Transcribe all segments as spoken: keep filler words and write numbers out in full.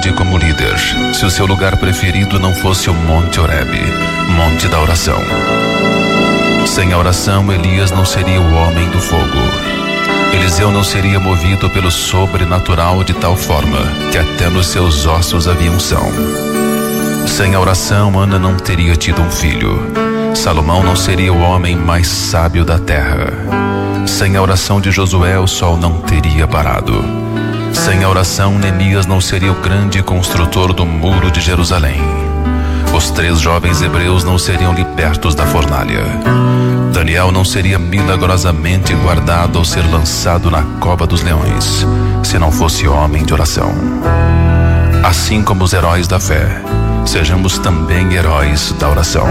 grande como líder se o seu lugar preferido não fosse o Monte Horebe, monte da oração. Sem a oração, Elias não seria o homem do fogo. Eliseu não seria movido pelo sobrenatural de tal forma que até nos seus ossos havia unção. Sem a oração, Ana não teria tido um filho. Salomão não seria o homem mais sábio da terra. Sem a oração de Josué, o sol não teria parado. Sem a oração, Neemias não seria o grande construtor do muro de Jerusalém. Os três jovens hebreus não seriam libertos da fornalha. Daniel não seria milagrosamente guardado ao ser lançado na cova dos leões, se não fosse homem de oração. Assim como os heróis da fé, sejamos também heróis da oração.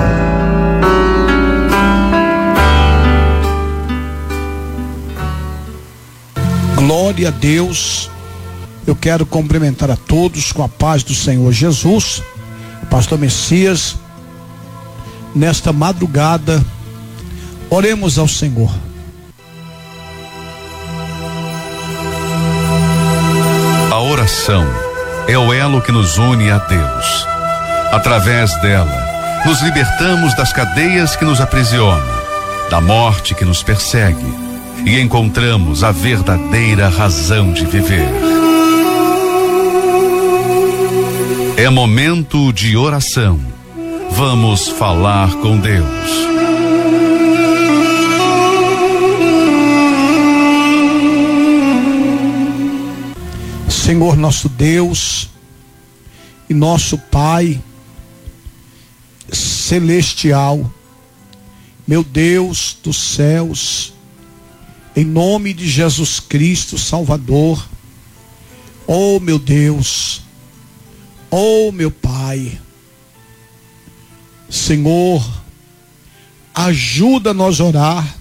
Glória a Deus. Eu quero cumprimentar a todos com a paz do Senhor Jesus. Pastor Messias, nesta madrugada, oremos ao Senhor. A oração é o elo que nos une a Deus. Através dela, nos libertamos das cadeias que nos aprisionam, da morte que nos persegue, e encontramos a verdadeira razão de viver. É momento de oração. Vamos falar com Deus. Senhor nosso Deus e nosso Pai celestial, meu Deus dos céus, em nome de Jesus Cristo Salvador, oh meu Deus, oh meu Pai, Senhor, ajuda-nos a orar.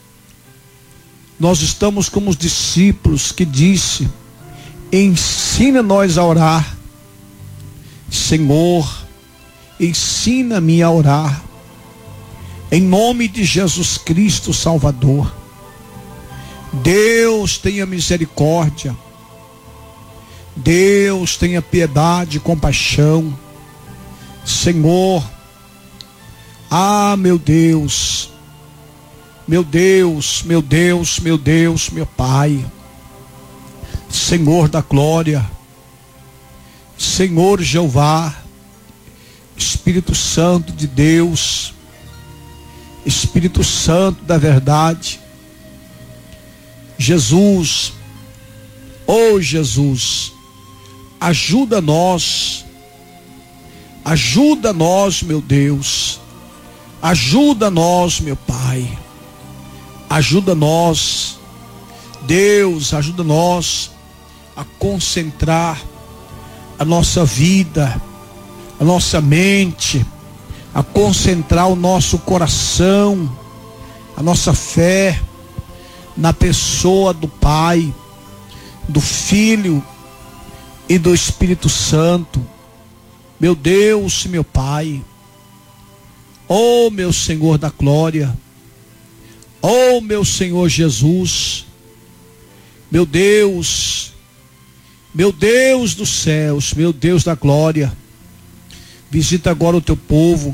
Nós estamos como os discípulos que disse: ensina-nos a orar. Senhor, ensina-me a orar, em nome de Jesus Cristo Salvador. Deus tenha misericórdia, Deus tenha piedade e compaixão. Senhor, ah meu Deus, meu Deus, meu Deus, meu Deus, meu Pai, Senhor da glória, Senhor Jeová, Espírito Santo de Deus, Espírito Santo da verdade, Jesus, oh Jesus, ajuda-nos, ajuda-nos, meu Deus, ajuda-nos, meu Pai, ajuda-nos, Deus, ajuda-nos a concentrar a nossa vida, a nossa mente, a concentrar o nosso coração, a nossa fé na pessoa do Pai, do Filho e do Espírito Santo. Meu Deus, meu Pai, oh meu Senhor da glória, oh meu Senhor Jesus, meu Deus, meu Deus dos céus, meu Deus da glória, visita agora o teu povo,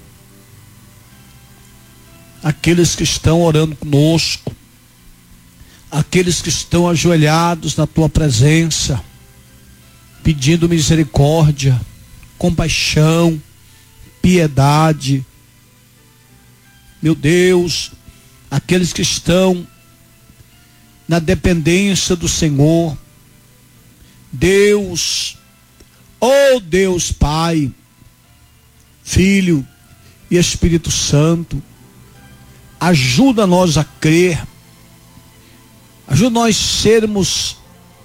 aqueles que estão orando conosco, aqueles que estão ajoelhados na tua presença, pedindo misericórdia, compaixão, piedade. Meu Deus, aqueles que estão na dependência do Senhor, Deus, oh Deus Pai, Filho e Espírito Santo, ajuda-nos a crer, ajuda-nós a sermos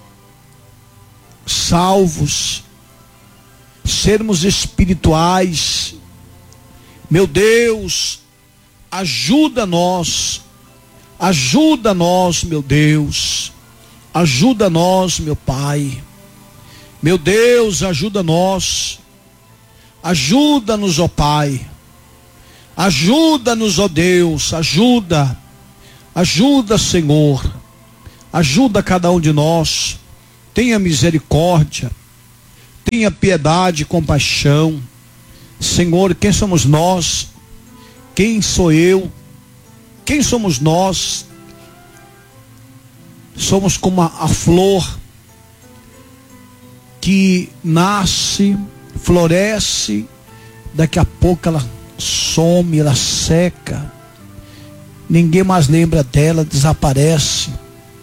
salvos, sermos espirituais. Meu Deus, ajuda-nos, ajuda-nos, meu Deus, ajuda-nos, meu Pai, meu Deus, ajuda-nos, ajuda-nos, ó Pai, ajuda-nos, ó Deus, ajuda, ajuda, tenha piedade e compaixão. Senhor, quem somos nós? Quem sou eu? Quem somos nós? Somos como a, a flor que nasce, floresce, daqui a pouco ela some, ela seca, ninguém mais lembra dela, desaparece.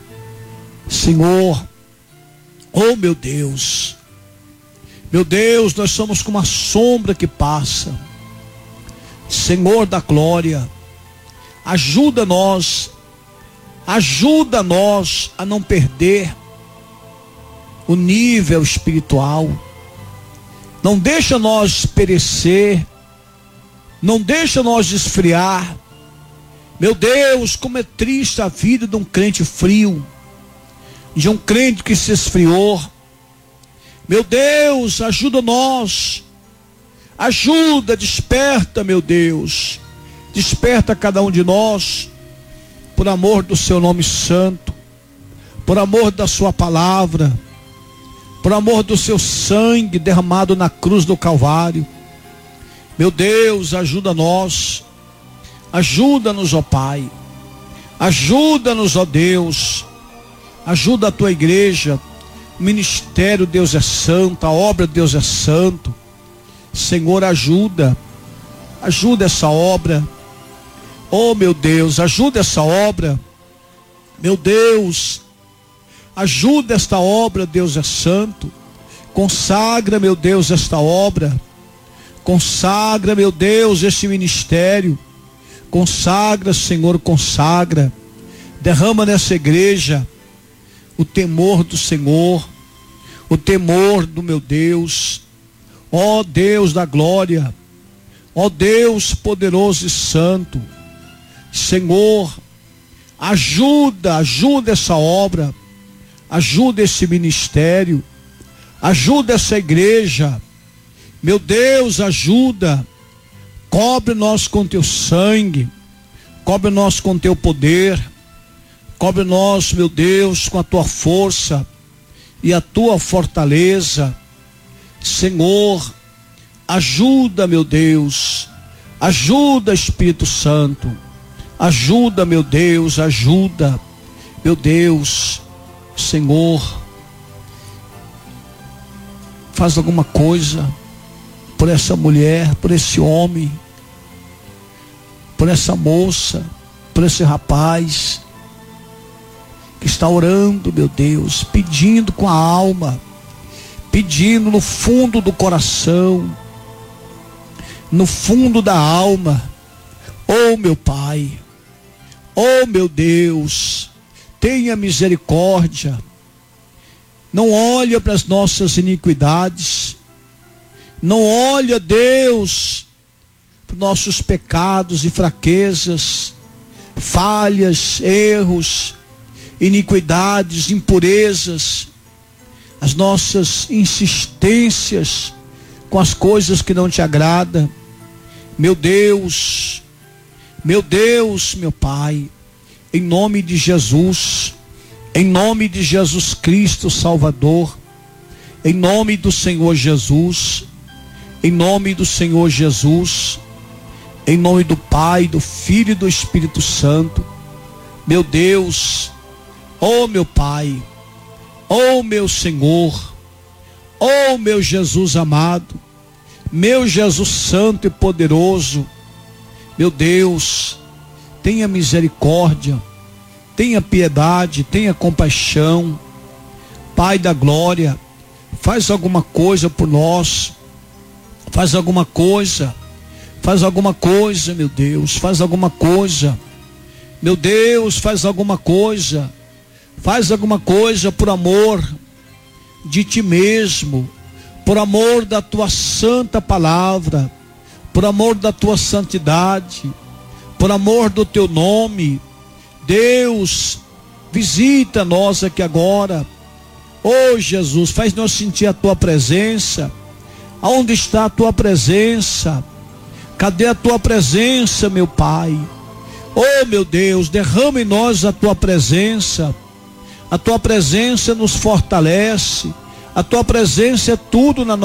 Senhor, oh meu Deus, meu Deus, nós somos como a sombra que passa. Senhor da glória, ajuda nós, ajuda nós a não perder o nível espiritual. Não deixa nós perecer, não deixa nós esfriar. Meu Deus, como é triste a vida de um crente frio, de um crente que se esfriou. Meu Deus, ajuda nós, ajuda, desperta, meu Deus, desperta cada um de nós, por amor do seu nome santo, por amor da sua palavra, por amor do seu sangue derramado na cruz do Calvário. Meu Deus, ajuda nós, ajuda-nos, ó Pai, ajuda-nos, ó Deus, ajuda a tua igreja, o ministério, Deus é santo, a obra, Deus é santo. Senhor, ajuda, ajuda essa obra, oh meu Deus, ajuda essa obra, meu Deus, ajuda esta obra, Deus é santo. Consagra, meu Deus, esta obra. Consagra, meu Deus, este ministério. Consagra, Senhor, consagra. Derrama nessa igreja o temor do Senhor, o temor do meu Deus. Ó Deus da glória, ó Deus poderoso e santo. Senhor, ajuda, ajuda essa obra. Ajuda esse ministério, ajuda essa igreja, meu Deus, ajuda, cobre nós com teu sangue, cobre nós com teu poder, cobre nós, meu Deus, com a tua força e a tua fortaleza. Senhor, ajuda, meu Deus, ajuda, Espírito Santo, ajuda, meu Deus, ajuda, meu Deus. Senhor, faz alguma coisa por essa mulher, por esse homem, por essa moça, por esse rapaz que está orando, meu Deus, pedindo com a alma, pedindo no fundo do coração, no fundo da alma. Oh meu Pai, oh meu Deus, tenha misericórdia, não olha para as nossas iniquidades, não olha, Deus, para os nossos pecados e fraquezas, falhas, erros, iniquidades, impurezas, as nossas insistências com as coisas que não te agradam. Meu Deus, meu Deus, meu Pai, em nome de Jesus, em nome de Jesus Cristo Salvador, em nome do Senhor Jesus, em nome do Senhor Jesus, em nome do Pai, do Filho e do Espírito Santo, meu Deus, oh meu Pai, oh meu Senhor, oh meu Jesus amado, meu Jesus santo e poderoso, meu Deus, tenha misericórdia, tenha piedade, tenha compaixão. Pai da glória, faz alguma coisa por nós, faz alguma coisa, faz alguma coisa, meu Deus, faz alguma coisa, meu Deus, faz alguma coisa, faz alguma coisa por amor de ti mesmo, por amor da tua santa palavra, por amor da tua santidade, por amor do teu nome. Deus, visita nós aqui agora. Oh Jesus, faz nós sentir a tua presença. Aonde está a tua presença? Cadê a tua presença, meu Pai? Oh meu Deus, derrama em nós a tua presença. A tua presença nos fortalece, A tua presença é tudo na